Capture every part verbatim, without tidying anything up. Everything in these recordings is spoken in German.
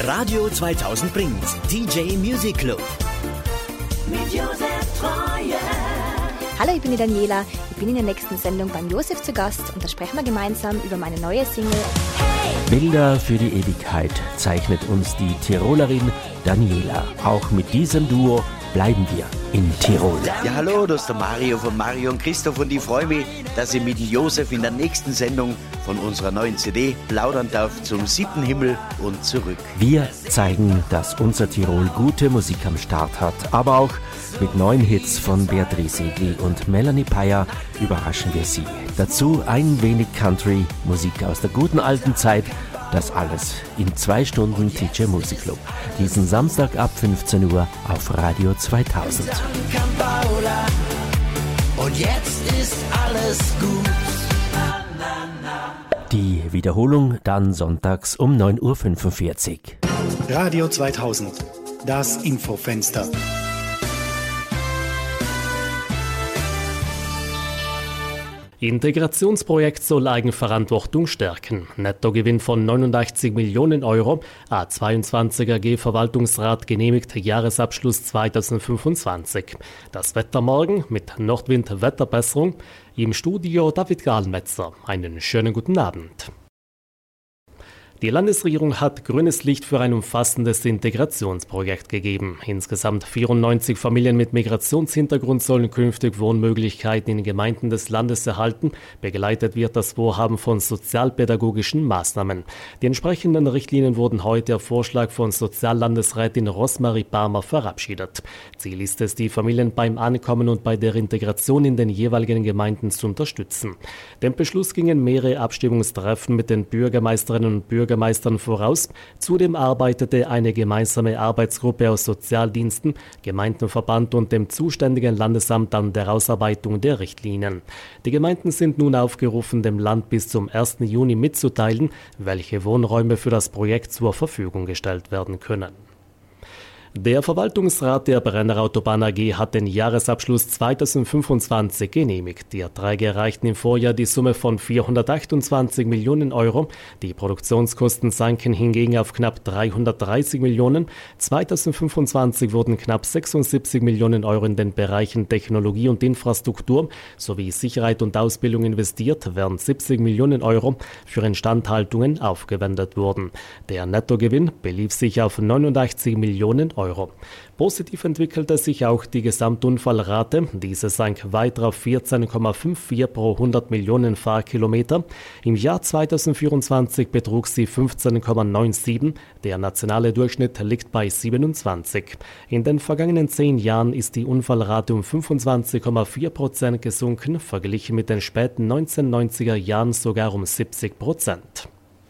Radio zweitausend bringt D J Music Club mit Josef Troyer. Hallo, ich bin die Daniela. Ich bin in der nächsten Sendung beim Josef zu Gast und da sprechen wir gemeinsam über meine neue Single Hey! Bilder für die Ewigkeit zeichnet uns die Tirolerin Daniela. Auch mit diesem Duo bleiben wir in Tirol. Ja, hallo, das ist der Mario von Mario und Christoph und ich freue mich, dass ich mit Josef in der nächsten Sendung von unserer neuen C D plaudern darf zum siebten Himmel und zurück. Wir zeigen, dass unser Tirol gute Musik am Start hat, aber auch mit neuen Hits von Beatrice Egli und Melanie Payer überraschen wir Sie. Dazu ein wenig Country, Musik aus der guten alten Zeit. Das alles in zwei Stunden D J Music Club. Diesen Samstag ab fünfzehn Uhr auf Radio zweitausend. Und jetzt ist alles gut. Die Wiederholung dann sonntags um neun Uhr fünfundvierzig. Radio zweitausend, das Infofenster. Integrationsprojekt soll Eigenverantwortung stärken. Nettogewinn von neunundachtzig Millionen Euro. A zweiundzwanzig A G Verwaltungsrat genehmigt Jahresabschluss zweitausendfünfundzwanzig. Das Wetter morgen mit Nordwind Wetterbesserung. Im Studio David Gahlmetzer. Einen schönen guten Abend. Die Landesregierung hat grünes Licht für ein umfassendes Integrationsprojekt gegeben. Insgesamt vierundneunzig Familien mit Migrationshintergrund sollen künftig Wohnmöglichkeiten in Gemeinden des Landes erhalten. Begleitet wird das Vorhaben von sozialpädagogischen Maßnahmen. Die entsprechenden Richtlinien wurden heute auf Vorschlag von Soziallandesrätin Rosmarie Barmer verabschiedet. Ziel ist es, die Familien beim Ankommen und bei der Integration in den jeweiligen Gemeinden zu unterstützen. Dem Beschluss gingen mehrere Abstimmungstreffen mit den Bürgermeisterinnen und Bürgermeistern Bürgermeistern voraus. Zudem arbeitete eine gemeinsame Arbeitsgruppe aus Sozialdiensten, Gemeindenverband und dem zuständigen Landesamt an der Ausarbeitung der Richtlinien. Die Gemeinden sind nun aufgerufen, dem Land bis zum ersten Juni mitzuteilen, welche Wohnräume für das Projekt zur Verfügung gestellt werden können. Der Verwaltungsrat der Brenner Autobahn A G hat den Jahresabschluss zweitausendfünfundzwanzig genehmigt. Die Erträge erreichten im Vorjahr die Summe von vierhundertachtundzwanzig Millionen Euro. Die Produktionskosten sanken hingegen auf knapp dreihundertdreißig Millionen. zweitausendfünfundzwanzig wurden knapp sechsundsiebzig Millionen Euro in den Bereichen Technologie und Infrastruktur sowie Sicherheit und Ausbildung investiert, während siebzig Millionen Euro für Instandhaltungen aufgewendet wurden. Der Nettogewinn belief sich auf neunundachtzig Millionen Euro. Euro. Positiv entwickelte sich auch die Gesamtunfallrate. Diese sank weiter auf vierzehn Komma vierundfünfzig pro hundert Millionen Fahrkilometer. Im Jahr zweitausendvierundzwanzig betrug sie fünfzehn Komma siebenundneunzig. Der nationale Durchschnitt liegt bei siebenundzwanzig. In den vergangenen zehn Jahren ist die Unfallrate um fünfundzwanzig Komma vier Prozent gesunken, verglichen mit den späten neunzehnhundertneunziger Jahren sogar um siebzig Prozent.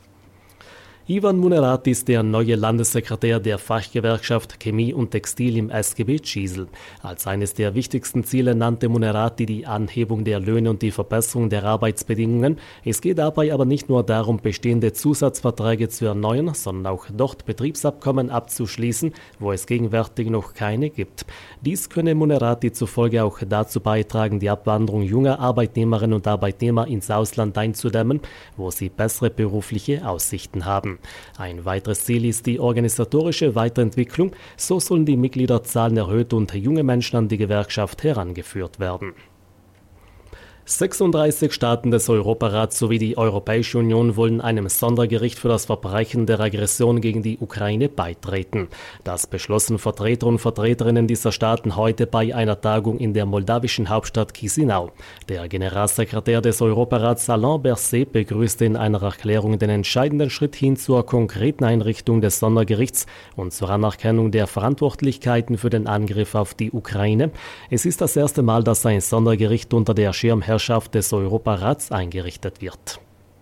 Ivan Munerati ist der neue Landessekretär der Fachgewerkschaft Chemie und Textil im S G B Gisel. Als eines der wichtigsten Ziele nannte Munerati die Anhebung der Löhne und die Verbesserung der Arbeitsbedingungen. Es geht dabei aber nicht nur darum, bestehende Zusatzverträge zu erneuern, sondern auch dort Betriebsabkommen abzuschließen, wo es gegenwärtig noch keine gibt. Dies könne Munerati zufolge auch dazu beitragen, die Abwanderung junger Arbeitnehmerinnen und Arbeitnehmer ins Ausland einzudämmen, wo sie bessere berufliche Aussichten haben. Ein weiteres Ziel ist die organisatorische Weiterentwicklung. So sollen die Mitgliederzahlen erhöht und junge Menschen an die Gewerkschaft herangeführt werden. sechsunddreißig Staaten des Europarats sowie die Europäische Union wollen einem Sondergericht für das Verbrechen der Aggression gegen die Ukraine beitreten. Das beschlossen Vertreter und Vertreterinnen dieser Staaten heute bei einer Tagung in der moldawischen Hauptstadt Chisinau. Der Generalsekretär des Europarats Alain Berset begrüßte in einer Erklärung den entscheidenden Schritt hin zur konkreten Einrichtung des Sondergerichts und zur Anerkennung der Verantwortlichkeiten für den Angriff auf die Ukraine. Es ist das erste Mal, dass ein Sondergericht unter der Schirmherrschaft des Europarats eingerichtet wird.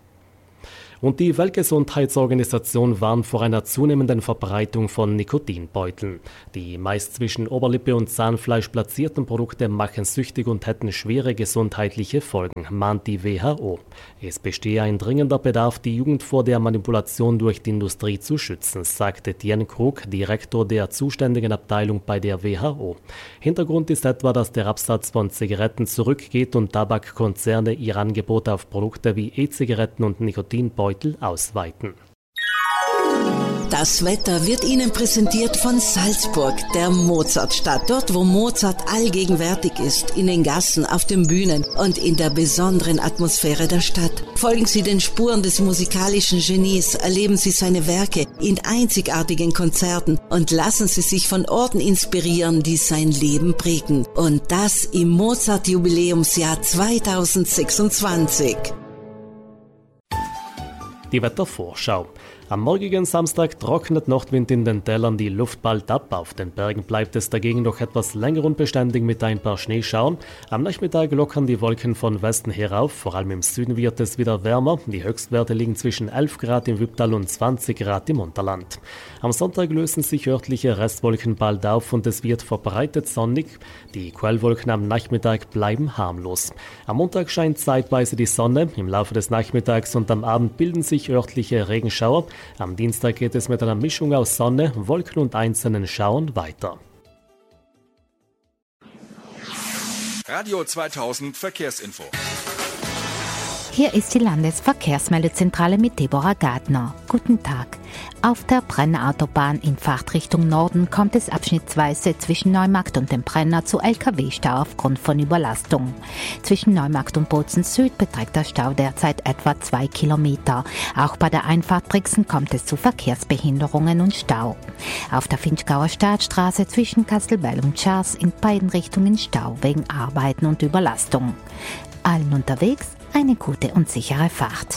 Und die Weltgesundheitsorganisation warnt vor einer zunehmenden Verbreitung von Nikotinbeuteln. Die meist zwischen Oberlippe und Zahnfleisch platzierten Produkte machen süchtig und hätten schwere gesundheitliche Folgen, mahnt die W H O. Es bestehe ein dringender Bedarf, die Jugend vor der Manipulation durch die Industrie zu schützen, sagte Tien Krug, Direktor der zuständigen Abteilung bei der W H O. Hintergrund ist etwa, dass der Absatz von Zigaretten zurückgeht und Tabakkonzerne ihr Angebot auf Produkte wie E-Zigaretten und Nikotinbeutel ausweiten. Das Wetter wird Ihnen präsentiert von Salzburg, der Mozartstadt. Dort, wo Mozart allgegenwärtig ist, in den Gassen, auf den Bühnen und in der besonderen Atmosphäre der Stadt. Folgen Sie den Spuren des musikalischen Genies, erleben Sie seine Werke in einzigartigen Konzerten und lassen Sie sich von Orten inspirieren, die sein Leben prägen. Und das im Mozart-Jubiläumsjahr zweitausendsechsundzwanzig. Die Wettervorschau. Am morgigen Samstag trocknet Nordwind in den Tälern die Luft bald ab. Auf den Bergen bleibt es dagegen noch etwas länger unbeständig mit ein paar Schneeschauern. Am Nachmittag lockern die Wolken von Westen her auf. Vor allem im Süden wird es wieder wärmer. Die Höchstwerte liegen zwischen elf Grad im Wüpptal und zwanzig Grad im Unterland. Am Sonntag lösen sich örtliche Restwolken bald auf und es wird verbreitet sonnig. Die Quellwolken am Nachmittag bleiben harmlos. Am Montag scheint zeitweise die Sonne. Im Laufe des Nachmittags und am Abend bilden sich örtliche Regenschauer. Am Dienstag geht es mit einer Mischung aus Sonne, Wolken und einzelnen Schauern weiter. Radio zweitausend Verkehrsinfo. Hier ist die Landesverkehrsmeldezentrale mit Deborah Gardner. Guten Tag. Auf der Brenner-Autobahn in Fahrtrichtung Norden kommt es abschnittsweise zwischen Neumarkt und dem Brenner zu L K W-Stau aufgrund von Überlastung. Zwischen Neumarkt und Bozen Süd beträgt der Stau derzeit etwa zwei Kilometer. Auch bei der Einfahrt Brixen kommt es zu Verkehrsbehinderungen und Stau. Auf der Finchgauer Staatsstraße zwischen Kastelbell und Schars in beiden Richtungen Stau wegen Arbeiten und Überlastung. Allen unterwegs eine gute und sichere Fahrt.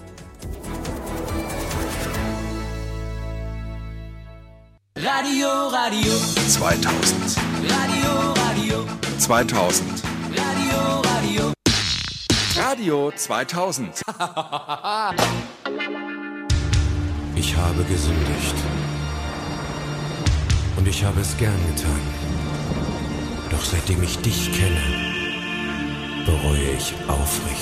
Radio, Radio zweitausend. Radio, Radio zweitausend. Radio, Radio Radio zweitausend. Ich habe gesündigt. Und ich habe es gern getan. Doch seitdem ich dich kenne, bereue ich aufrichtig.